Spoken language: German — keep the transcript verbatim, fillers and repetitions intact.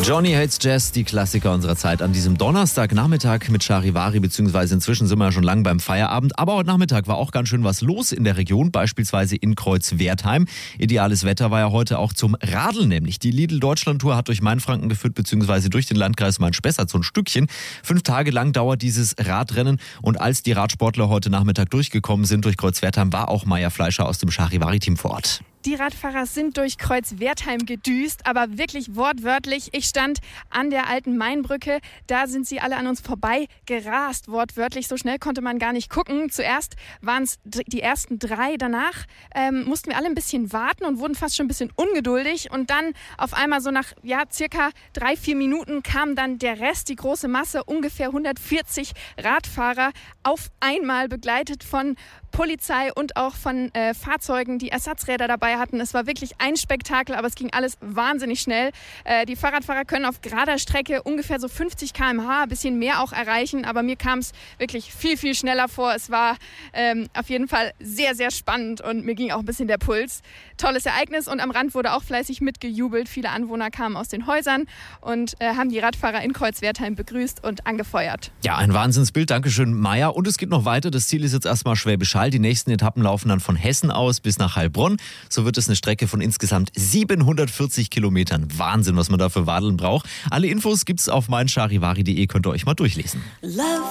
Johnny Hates Jazz, die Klassiker unserer Zeit an diesem Donnerstagnachmittag mit Charivari, beziehungsweise inzwischen sind wir ja schon lang beim Feierabend. Aber heute Nachmittag war auch ganz schön was los in der Region, beispielsweise in Kreuzwertheim. Ideales Wetter war ja heute auch zum Radeln, nämlich die Lidl-Deutschland-Tour hat durch Mainfranken geführt, beziehungsweise durch den Landkreis Main-Spessart so ein Stückchen. Fünf Tage lang dauert dieses Radrennen und als die Radsportler heute Nachmittag durchgekommen sind durch Kreuzwertheim, war auch Maya Fleischer aus dem Charivari-Team vor Ort. Die Radfahrer sind durch Kreuzwertheim gedüst, aber wirklich wortwörtlich. Ich stand an der alten Mainbrücke, da sind sie alle an uns vorbei gerast, wortwörtlich. So schnell konnte man gar nicht gucken. Zuerst waren es die ersten drei, danach ähm, mussten wir alle ein bisschen warten und wurden fast schon ein bisschen ungeduldig. Und dann auf einmal so nach ja, circa drei, vier Minuten kam dann der Rest, die große Masse, ungefähr hundertvierzig Radfahrer, auf einmal begleitet von Polizei und auch von äh, Fahrzeugen, die Ersatzräder dabei hatten. Es war wirklich ein Spektakel, aber es ging alles wahnsinnig schnell. Äh, die Fahrradfahrer können auf gerader Strecke ungefähr so fünfzig Kilometer pro Stunde, ein bisschen mehr auch erreichen, aber mir kam es wirklich viel, viel schneller vor. Es war ähm, auf jeden Fall sehr, sehr spannend und mir ging auch ein bisschen der Puls. Tolles Ereignis und am Rand wurde auch fleißig mitgejubelt. Viele Anwohner kamen aus den Häusern und äh, haben die Radfahrer in Kreuzwertheim begrüßt und angefeuert. Ja, ein Wahnsinnsbild. Dankeschön, Maya. Und es geht noch weiter. Das Ziel ist jetzt erstmal Schwäbisch Hall. Die nächsten Etappen laufen dann von Hessen aus bis nach Heilbronn. So wird es eine Strecke von insgesamt siebenhundertvierzig Kilometern. Wahnsinn, was man da für Wadeln braucht. Alle Infos gibt's auf mein charivari punkt de, könnt ihr euch mal durchlesen. Love